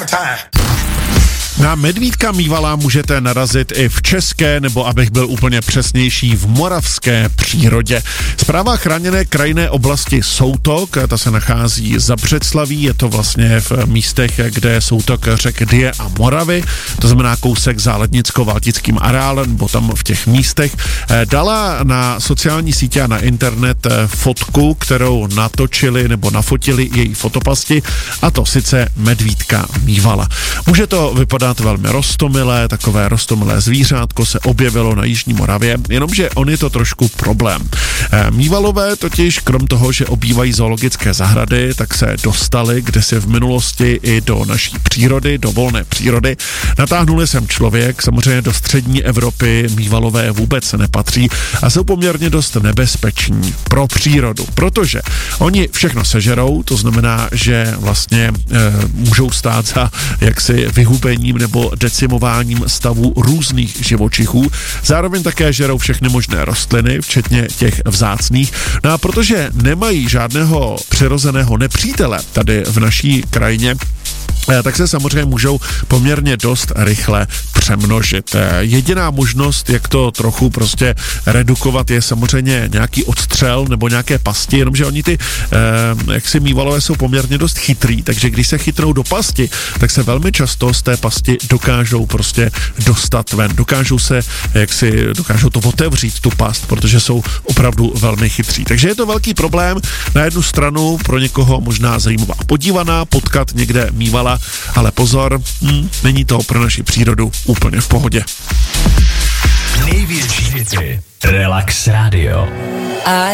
Na medvídka mývala můžete narazit i v české, nebo abych byl úplně přesnější, v moravské přírodě. Správa chráněné krajinné oblasti Soutok, ta se nachází za Břeclaví, je to vlastně v místech, kde je soutok řek Dyje a Moravy, to znamená kousek za Lednicko-Valtickým areálem, nebo tam v těch místech, dala na sociální sítě a na internet fotku, kterou natočili nebo nafotili její fotopasti, a to sice medvídka mývala. Může to vypadat velmi roztomilé, takové roztomilé zvířátko se objevilo na jižní Moravě, jenomže on je to trošku problém. Mývalové totiž, krom toho, že obývají zoologické zahrady, tak se dostali kdysi v minulosti i do naší přírody, do volné přírody. Natáhnuli sem člověk, samozřejmě do střední Evropy mývalové vůbec nepatří a jsou poměrně dost nebezpeční pro přírodu, protože oni všechno sežerou, to znamená, že vlastně můžou stát za jaksi vyhubením nebo decimováním stavu různých živočichů. Zároveň také žerou všechny možné rostliny, včetně těch vzácných. No a protože nemají žádného přirozeného nepřítele tady v naší krajině, tak se samozřejmě můžou poměrně dost rychle přemnožit. Jediná možnost, jak to trochu prostě redukovat, je samozřejmě nějaký odstřel nebo nějaké pasti, jenomže oni ty jaksi mývalové jsou poměrně dost chytrý, takže když se chytnou do pasti, tak se velmi často z té pasti dokážou prostě dostat ven. Dokážou to otevřít, tu past, protože jsou opravdu velmi chytří. Takže je to velký problém. Na jednu stranu pro někoho možná zajímavá podívaná, potkat někde mývala, ale pozor, není to pro naši přírodu úplně v pohodě. Největší hity Relax Radio.